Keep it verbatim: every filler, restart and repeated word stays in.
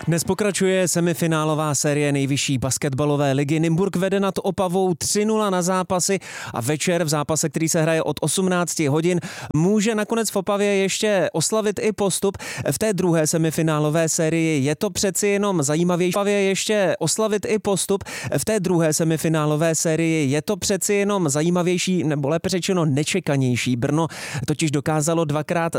Dnes pokračuje semifinálová série nejvyšší basketbalové ligy. Nymburk vede nad Opavou tři nula na zápasy a večer v zápase, který se hraje od osmnáct hodin, může nakonec v Opavě ještě oslavit i postup. V té druhé semifinálové sérii je to přeci jenom zajímavější. V Opavě ještě oslavit i postup. V té druhé semifinálové sérii je to přeci jenom zajímavější, nebo lépe řečeno nečekanější. Brno totiž dokázalo dvakrát